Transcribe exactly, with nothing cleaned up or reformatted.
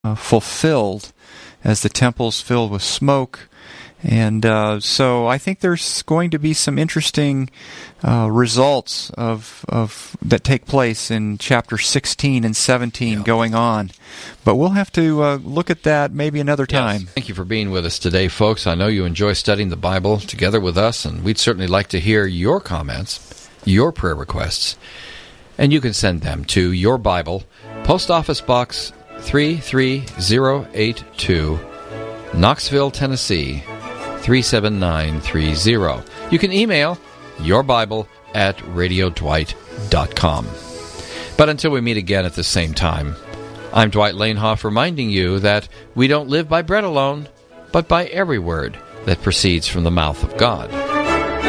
uh, fulfilled as the temple's filled with smoke. And uh, so I think there's going to be some interesting uh, results of of that take place in chapter sixteen and seventeen yeah. going on. But we'll have to uh, look at that maybe another time. Yes. Thank you for being with us today, folks. I know you enjoy studying the Bible together with us, and we'd certainly like to hear your comments, your prayer requests. And you can send them to Your Bible, Post Office Box three three zero eight two, Knoxville, Tennessee, three seven nine three zero. You can email yourbible at radio dwight dot com. But until we meet again at the same time, I'm Dwight Lanehoff reminding you that we don't live by bread alone, but by every word that proceeds from the mouth of God.